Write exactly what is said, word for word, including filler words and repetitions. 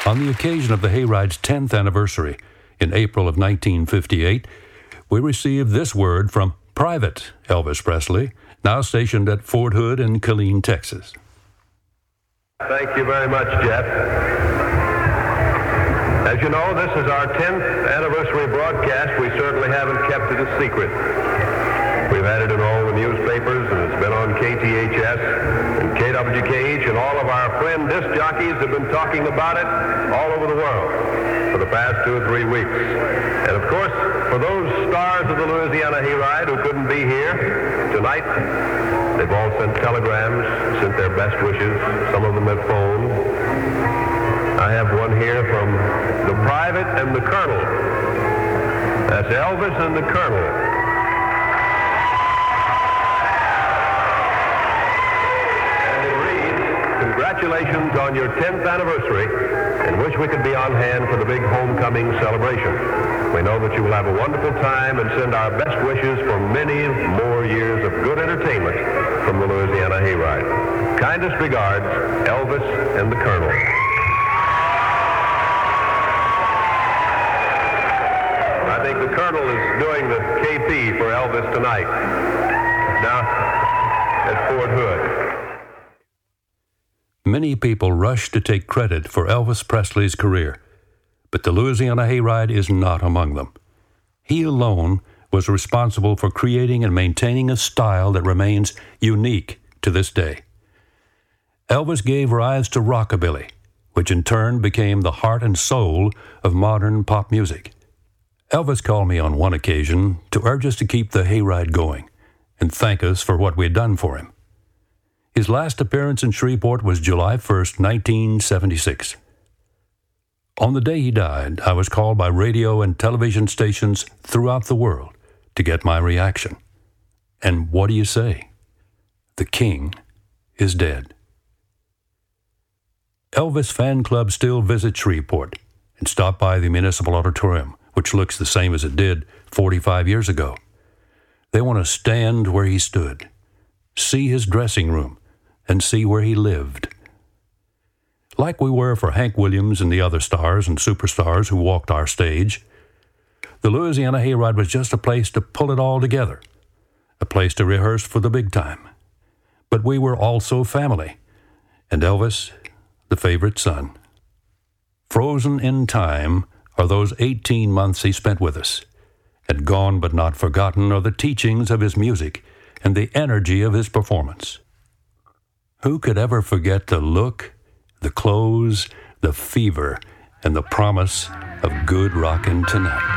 On the occasion of the Hayride's tenth anniversary in April of nineteen fifty-eight, we received this word from Private Elvis Presley, now stationed at Fort Hood in Killeen, Texas. Thank you very much, Jeff. As you know, this is our tenth anniversary broadcast. We certainly haven't kept it a secret. We've had it in all the newspapers, and it's been on K T H S and K W K H, and all of our friend disc jockeys have been talking about it all over the world for the past two or three weeks. And of course, for those stars of the Louisiana Hayride who couldn't be here tonight, they've all sent telegrams, sent their best wishes. Some of them have phoned. I have one here from the Private and the Colonel. That's Elvis and the Colonel. Congratulations on your tenth anniversary, and wish we could be on hand for the big homecoming celebration. We know that you will have a wonderful time and send our best wishes for many more years of good entertainment from the Louisiana Hayride. Kindest regards, Elvis and the Colonel. I think the Colonel is doing the K P for Elvis tonight, down at Fort Hood. Many people rush to take credit for Elvis Presley's career, but the Louisiana Hayride is not among them. He alone was responsible for creating and maintaining a style that remains unique to this day. Elvis gave rise to rockabilly, which in turn became the heart and soul of modern pop music. Elvis called me on one occasion to urge us to keep the Hayride going and thank us for what we had done for him. His last appearance in Shreveport was July first, nineteen seventy-six. On the day he died, I was called by radio and television stations throughout the world to get my reaction. And what do you say? The king is dead. Elvis fan clubs still visit Shreveport and stop by the Municipal Auditorium, which looks the same as it did forty-five years ago. They want to stand where he stood, see his dressing room, and see where he lived. Like we were for Hank Williams and the other stars and superstars who walked our stage, the Louisiana Hayride was just a place to pull it all together, a place to rehearse for the big time. But we were also family, and Elvis, the favorite son. Frozen in time are those eighteen months he spent with us, and gone but not forgotten are the teachings of his music and the energy of his performance. Who could ever forget the look, the clothes, the fever, and the promise of good rockin' tonight?